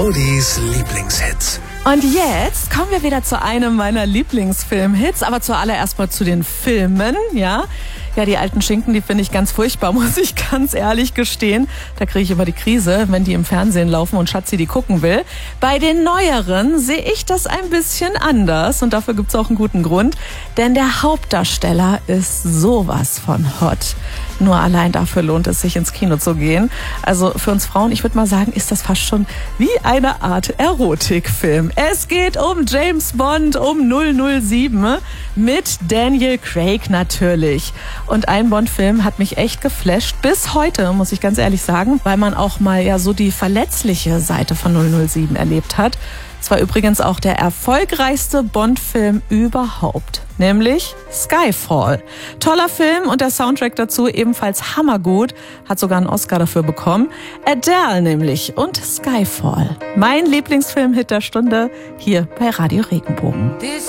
Claudis Lieblingshits. Und jetzt kommen wir wieder zu einem meiner Lieblingsfilmhits, aber zuallererst mal zu den Filmen, ja. Ja, die alten Schinken, die finde ich ganz furchtbar, muss ich ganz ehrlich gestehen. Da kriege ich immer die Krise, wenn die im Fernsehen laufen und Schatzi die gucken will. Bei den neueren sehe ich das ein bisschen anders und dafür gibt's auch einen guten Grund. Denn der Hauptdarsteller ist sowas von hot. Nur allein dafür lohnt es sich, ins Kino zu gehen. Also für uns Frauen, ich würde mal sagen, ist das fast schon wie eine Art Erotikfilm. Es geht um James Bond, um 007 mit Daniel Craig natürlich. Und ein Bond-Film hat mich echt geflasht, bis heute, muss ich ganz ehrlich sagen, weil man auch mal ja so die verletzliche Seite von 007 erlebt hat. Es war übrigens auch der erfolgreichste Bond-Film überhaupt, nämlich Skyfall. Toller Film und der Soundtrack dazu ebenfalls hammergut, hat sogar einen Oscar dafür bekommen. Adele nämlich und Skyfall. Mein Lieblingsfilmhit der Stunde hier bei Radio Regenbogen.